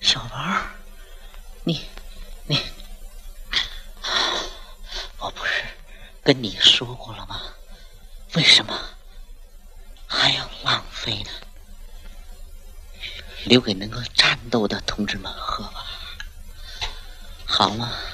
小王，你，我不是跟你说过了吗？为什么还要浪费呢？留给能够战斗的同志们喝吧，好吗？